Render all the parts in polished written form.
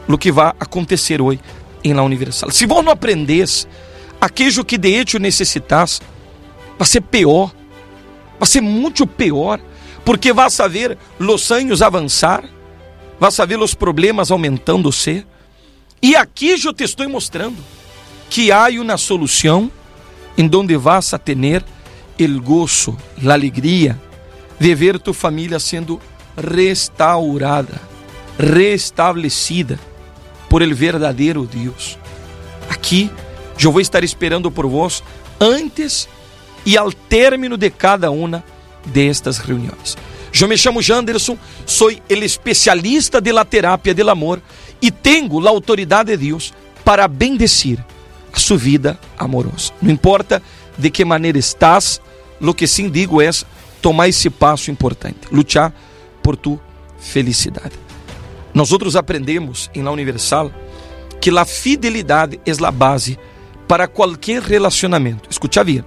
o que vai acontecer hoje em La Universal. Se vos não aprendes aquilo que de hecho necessitas, vai ser pior, vai ser muito pior, porque vas a ver os anos avançar, vas a ver os problemas aumentando-se, e aqui eu te estou mostrando que há uma solução em donde vas a tener el gozo, la alegria de ver tu família sendo restaurada, restabelecida por el verdadeiro Deus. Aqui eu vou estar esperando por vós antes e ao término de cada uma destas reuniões. Eu me chamo Janderson, sou el especialista de la terapia del amor e tenho a autoridade de Deus para bendecir a sua vida amorosa. Não importa de que maneira estás, lo que sim digo é tomar esse passo importante, lutar por tu felicidade. Nós outros aprendemos em La Universal que a fidelidade é a base para qualquer relacionamento. Escucha bien,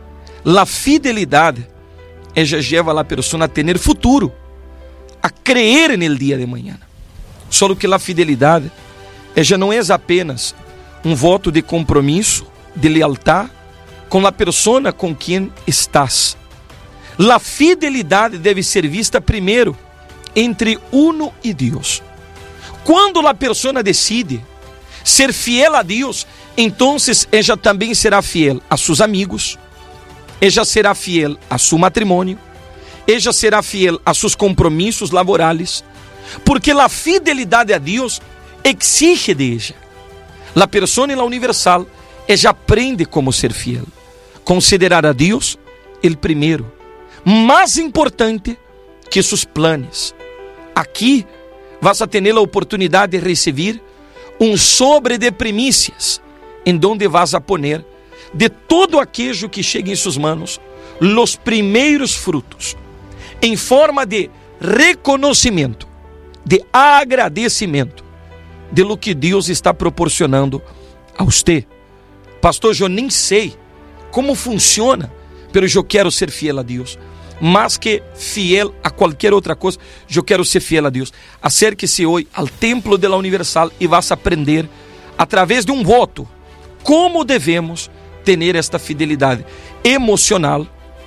a fidelidade ella lleva a la persona a tener futuro, a creer en el día de mañana. Só que a fidelidade ella não é apenas um voto de compromisso, de lealtad com a persona com quem estás. A fidelidade deve ser vista primeiro entre uno e Deus. Quando a persona decide ser fiel a Deus, então ella também será fiel a seus amigos, ella será fiel a seu matrimônio, ella será fiel a seus compromissos laborales, porque a fidelidade a Deus exige de ella. A persona em La Universal, ella aprende como ser fiel, considerar a Deus el primeiro, mais importante que seus planos. Aqui vas a ter a oportunidade de receber um sobre de primícias, em donde vas a poner de todo aquello que chega em suas manos, los primeiros frutos, em forma de reconhecimento, de agradecimento, de lo que Deus está proporcionando a você. Pastor, eu nem sei como funciona, mas eu quero ser fiel a Deus. Mais que fiel a qualquer outra coisa, eu quero ser fiel a Deus. Acérquese hoje ao templo de La Universal e vas a aprender, através de um voto, como devemos ter esta fidelidade emocional,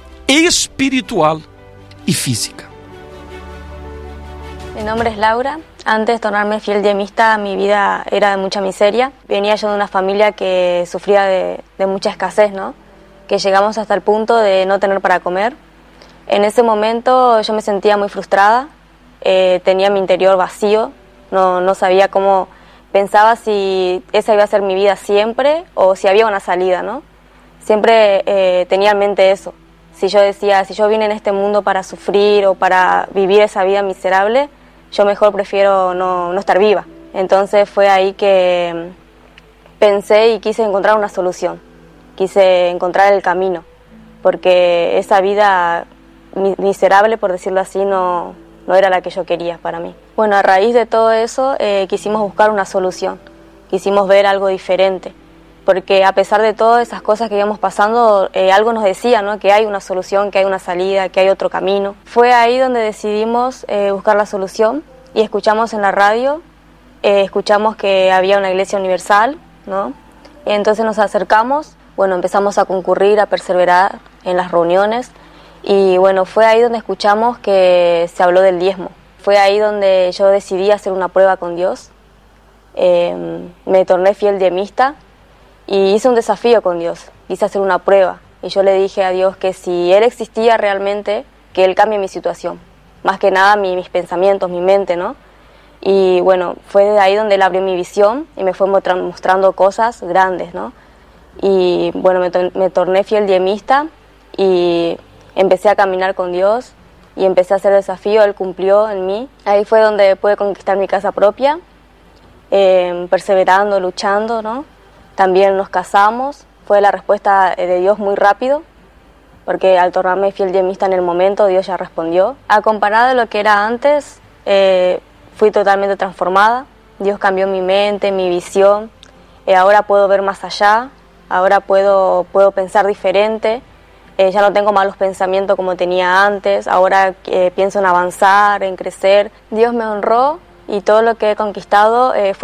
espiritual e física. Mi nombre es Laura. Antes de tornarme fiel diemista, mi vida era de mucha miseria. Venía yo de una familia que sufría de mucha escasez, ¿no? Que llegamos hasta el punto de no tener para comer. En ese momento yo me sentía muy frustrada, tenía mi interior vacío, no sabía cómo, pensaba si esa iba a ser mi vida siempre o si había una salida, ¿no? Siempre tenía en mente eso. Si yo decía, si yo vine en este mundo para sufrir o para vivir esa vida miserable, yo mejor prefiero no estar viva. Entonces fue ahí que pensé y quise encontrar una solución, quise encontrar el camino, porque esa vida miserable, por decirlo así, no era la que yo quería para mí. Bueno, a raíz de todo eso quisimos buscar una solución, quisimos ver algo diferente, porque a pesar de todas esas cosas que íbamos pasando, algo nos decía, ¿no? Que hay una solución, que hay una salida, que hay otro camino. Fue ahí donde decidimos buscar la solución y escuchamos en la radio, escuchamos que había una iglesia universal, ¿no? Entonces nos acercamos, bueno, empezamos a concurrir, a perseverar en las reuniones. Y bueno, fue ahí donde escuchamos que se habló del diezmo. Fue ahí donde yo decidí hacer una prueba con Dios. Me torné fiel diezmista y hice un desafío con Dios. Quise hacer una prueba. Y yo le dije a Dios que si Él existía realmente, que Él cambie mi situación. Más que nada mis pensamientos, mi mente, ¿no? Y bueno, fue de ahí donde Él abrió mi visión y me fue mostrando cosas grandes, ¿no? Y bueno, me torné fiel diezmista y empecé a caminar con Dios y empecé a hacer desafío, Él cumplió en mí. Ahí fue donde pude conquistar mi casa propia, perseverando, luchando, ¿no? También nos casamos, fue la respuesta de Dios muy rápido, porque al tornarme fiel diezmista en el momento, Dios ya respondió. A comparado de lo que era antes, fui totalmente transformada, Dios cambió mi mente, mi visión, ahora puedo ver más allá, ahora puedo pensar diferente. Ya no tengo malos pensamientos como tenía antes, ahora pienso en avanzar, en crecer. Dios me honró y todo lo que he conquistado fue